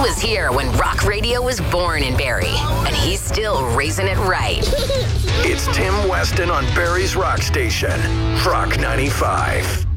was here when rock radio was born in Barrie, and he's still raising it right. It's Tim Weston on Barrie's Rock Station, Rock 95.